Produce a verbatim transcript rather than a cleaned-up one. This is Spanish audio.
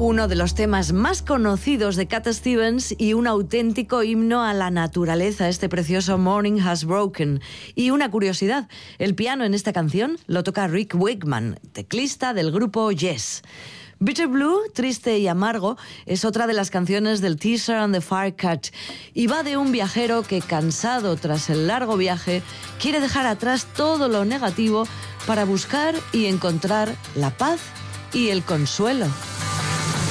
Uno de los temas más conocidos de Cat Stevens y un auténtico himno a la naturaleza, este precioso Morning Has Broken. Y una curiosidad, el piano en esta canción lo toca Rick Wakeman, teclista del grupo Yes. Bitter Blue, triste y amargo, es otra de las canciones del Teaser and the Firecat y va de un viajero que, cansado tras el largo viaje, quiere dejar atrás todo lo negativo para buscar y encontrar la paz y el consuelo.